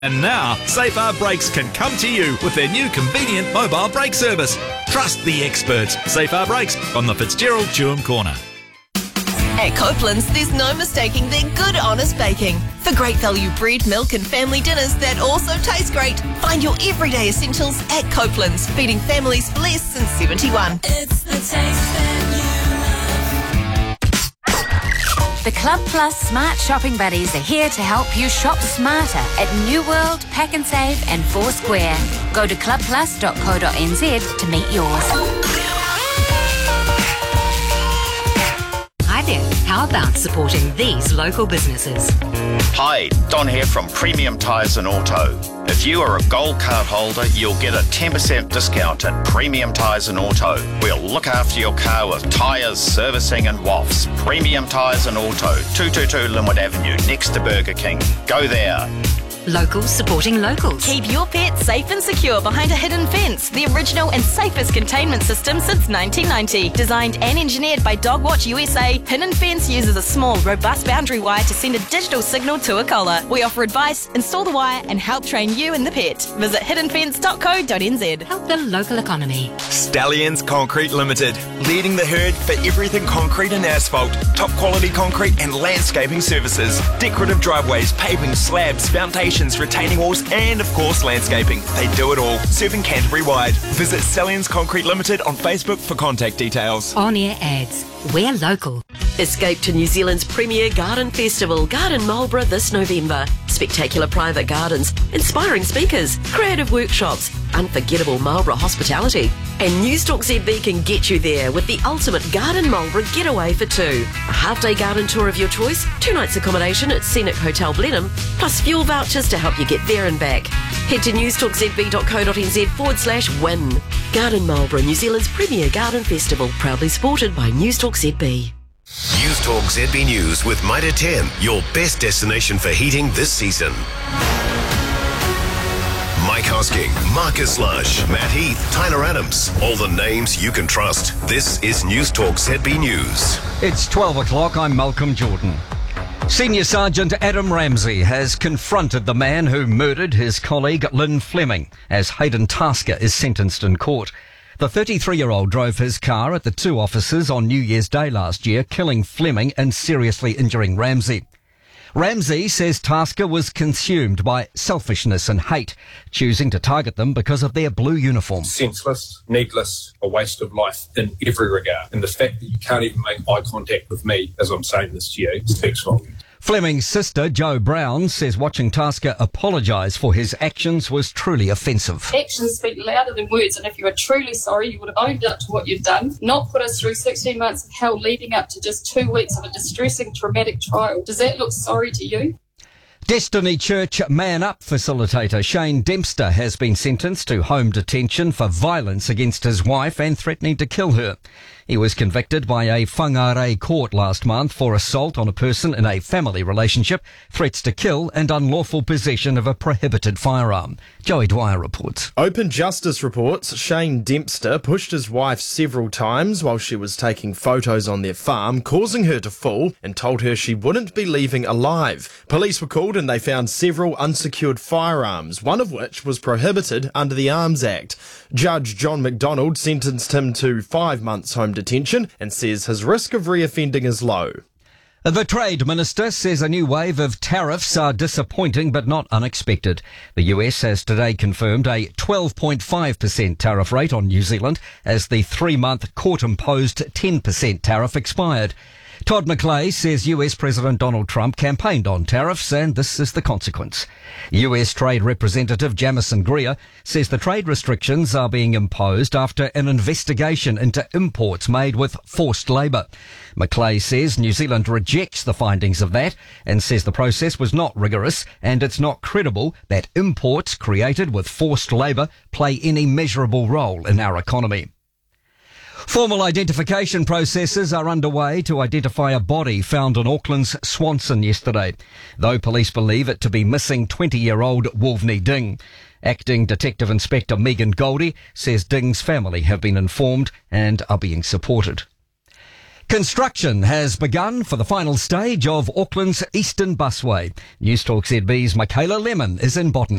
And now, Safeguard Brakes can come to you with their new convenient mobile brake service. Trust the experts. Safeguard Brakes on the Fitzgerald Chewham Corner. At Copeland's, there's no mistaking their good, honest baking. For great value bread, milk and family dinners that also taste great, find your everyday essentials at Copeland's, feeding families for less since 71. It's the taste that you love. The Club Plus Smart Shopping Buddies are here to help you shop smarter at New World, Pack and Save and Foursquare. Go to clubplus.co.nz to meet yours. Hi there, how about supporting these local businesses? Hi, Don here from Premium Tyres and Auto. If you are a gold card holder, you'll get a 10% discount at Premium Tyres and Auto. We'll look after your car with tyres, servicing and wafts. Premium Tyres and Auto, 222 Linwood Avenue, next to Burger King. Go there. Locals supporting locals. Keep your pet safe and secure behind a hidden fence, the original and safest containment system since 1990. Designed and engineered by Dogwatch USA, Hidden Fence uses a small, robust boundary wire to send a digital signal to a collar. We offer advice, install the wire and help train you and the pet. Visit hiddenfence.co.nz. Help the local economy. Stallions Concrete Limited, leading the herd for everything concrete and asphalt, top quality concrete and landscaping services, decorative driveways, paving, slabs, foundations, retaining walls and of course landscaping. They do it all, serving Canterbury wide. Visit Stallions Concrete Limited on Facebook for contact details. On-air ads. We're local. Escape to New Zealand's premier garden festival, Garden Marlborough, this November. Spectacular private gardens, inspiring speakers, creative workshops, unforgettable Marlborough hospitality. And Newstalk ZB can get you there with the ultimate Garden Marlborough getaway for two. A half-day garden tour of your choice, 2 nights accommodation at Scenic Hotel Blenheim, plus fuel vouchers to help you get there and back. Head to newstalkzb.co.nz/win. Garden Marlborough, New Zealand's premier garden festival, proudly supported by Newstalk ZB. Newstalk ZB News with Mitre 10, your best destination for heating this season. Mike Hosking, Marcus Lush, Matt Heath, Tyler Adams, all the names you can trust. This is Newstalk ZB News. It's 12 o'clock, I'm Malcolm Jordan. Senior Sergeant Adam Ramsey has confronted the man who murdered his colleague Lynn Fleming as Hayden Tasker is sentenced in court. The 33-year-old drove his car at the two offices on New Year's Day last year, killing Fleming and seriously injuring Ramsey. Ramsey says Tasker was consumed by selfishness and hate, choosing to target them because of their blue uniform. Senseless, needless, a waste of life in every regard. And the fact that you can't even make eye contact with me as I'm saying this to you speaks volumes. Fleming's sister, Jo Brown, says watching Tasker apologise for his actions was truly offensive. Actions speak louder than words, and if you were truly sorry, you would have owned up to what you've done, not put us through 16 months of hell leading up to just 2 weeks of a distressing, traumatic trial. Does that look sorry to you? Destiny Church Man Up facilitator Shane Dempster has been sentenced to home detention for violence against his wife and threatening to kill her. He was convicted by a Whangarei court last month for assault on a person in a family relationship, threats to kill and unlawful possession of a prohibited firearm. Joey Dwyer reports. Open Justice reports Shane Dempster pushed his wife several times while she was taking photos on their farm, causing her to fall and told her she wouldn't be leaving alive. Police were called and they found several unsecured firearms, one of which was prohibited under the Arms Act. Judge John McDonald sentenced him to 5 months home detention and says his risk of reoffending is low. The Trade Minister says a new wave of tariffs are disappointing but not unexpected. The US has today confirmed a 12.5% tariff rate on New Zealand as the 3-month court-imposed 10% tariff expired. Todd McClay says US President Donald Trump campaigned on tariffs and this is the consequence. US Trade Representative Jamison Greer says the trade restrictions are being imposed after an investigation into imports made with forced labour. McClay says New Zealand rejects the findings of that and says the process was not rigorous and it's not credible that imports created with forced labour play any measurable role in our economy. Formal identification processes are underway to identify a body found in Auckland's Swanson yesterday, though police believe it to be missing 20-year-old Wolvney Ding. Acting Detective Inspector Megan Goldie says Ding's family have been informed and are being supported. Construction has begun for the final stage of Auckland's Eastern Busway. Newstalk ZB's Michaela Lemon is in Botany.